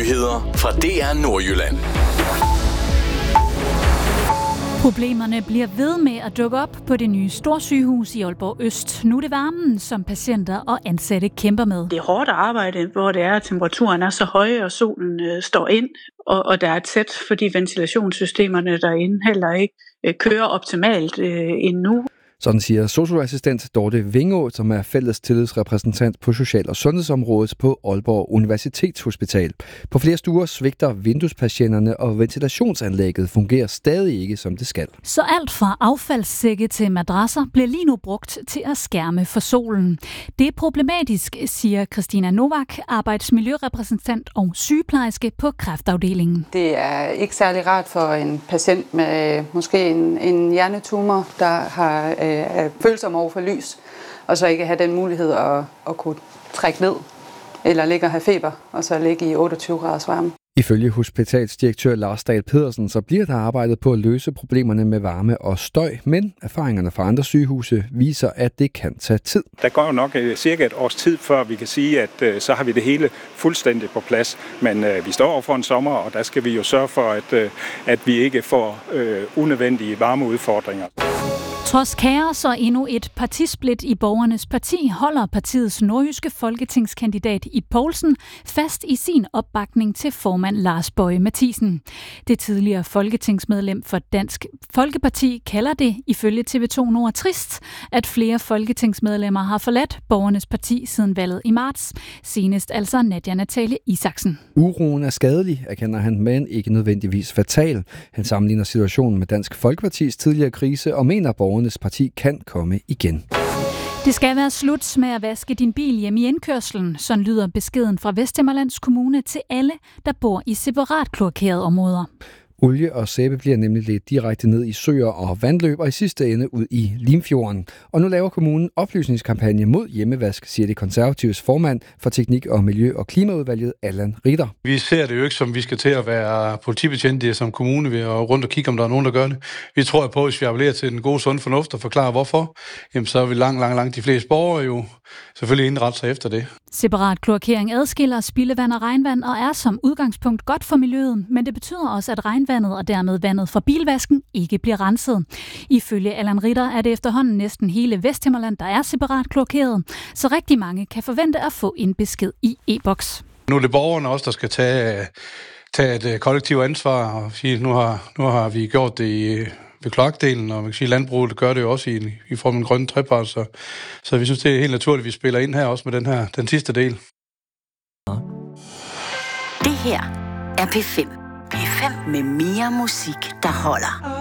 Nyheder fra DR Nordjylland. Problemerne bliver ved med at dukke op på det nye storsygehus i Aalborg Øst. Nu er det varmen, som patienter og ansatte kæmper med. Det er hårdt arbejde, hvor det er, at temperaturen er så høj, og solen står ind, og der er tæt, fordi ventilationssystemerne derinde heller ikke kører optimalt endnu. Sådan siger sosu-assistent Dorte Vingå, som er fælles tillidsrepræsentant på social- og sundhedsområdet på Aalborg Universitetshospital. På flere stuer svigter vinduespatienterne, og ventilationsanlægget fungerer stadig ikke, som det skal. Så alt fra affaldssække til madrasser bliver lige nu brugt til at skærme for solen. Det er problematisk, siger Christina Novak, arbejdsmiljørepræsentant og sygeplejerske på kræftafdelingen. Det er ikke særlig rart for en patient med måske en hjernetumor, der har er følsom over for lys, og så ikke have den mulighed at kunne trække ned, eller ligge og have feber, og så ligge i 28 graders varme. Ifølge hospitalsdirektør Lars Dahl Pedersen, så bliver der arbejdet på at løse problemerne med varme og støj, men erfaringerne fra andre sygehuse viser, at det kan tage tid. Der går jo nok cirka et års tid, før vi kan sige, at så har vi det hele fuldstændig på plads. Men vi står over for en sommer, og der skal vi jo sørge for, at vi ikke får unødvendige varmeudfordringer. Trods kaos og endnu et partisplit i Borgernes Parti, holder partiets nordjyske folketingskandidat Ib Poulsen fast i sin opbakning til formand Lars Boje Mathiesen. Det tidligere folketingsmedlem for Dansk Folkeparti kalder det ifølge TV2 Nord trist, at flere folketingsmedlemmer har forladt Borgernes Parti siden valget i marts. Senest altså Nadia Nathalie Isaksen. Uroen er skadelig, erkender han, men ikke nødvendigvis fatal. Han sammenligner situationen med Dansk Folkepartis tidligere krise og mener, at Borgernes Parti kan komme igen. Det skal være slut med at vaske din bil hjemme i indkørslen. Sådan lyder beskeden fra Vesthimmerlands Kommune til alle, der bor i separat kloakerede områder. Olie og sæbe bliver nemlig ledt direkte ned i søer og vandløb, og i sidste ende ud i Limfjorden. Og nu laver kommunen oplysningskampagne mod hjemmevask, siger det konservatives formand for Teknik- og Miljø- og Klimaudvalget, Allan Ritter. Vi ser det jo ikke som, vi skal til at være politibetjente som kommune ved at rundt og kigge, om der er nogen, der gør det. Vi tror på, at hvis vi appellerer til den gode sund fornuft og forklarer hvorfor, jamen så vil langt de fleste borgere jo selvfølgelig indrette sig efter det. Separat kloakering adskiller spildevand og regnvand og er som udgangspunkt godt for miljøet, men det betyder også, at regnvandet og dermed vandet fra bilvasken ikke bliver renset. Ifølge Allan Ritter er det efterhånden næsten hele Vesthimmerland, der er separat kloakeret, så rigtig mange kan forvente at få en besked i e-boks. Nu er det borgerne også, der skal tage et kollektivt ansvar og sige, nu har vi gjort det ved kloakdelen, og man kan sige, landbruget gør det jo også i form af en grønne trepart, så vi synes, det er helt naturligt, at vi spiller ind her også med den sidste del. Det her er P5. P5 med mere musik, der holder.